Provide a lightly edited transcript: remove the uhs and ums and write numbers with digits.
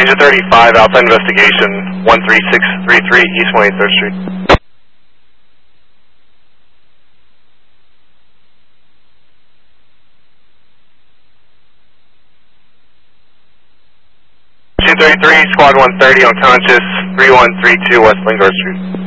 Engine 35, outside investigation, 13633 East 183rd Street. Engine 33, squad 130, unconscious, 3132 West Lingard Street.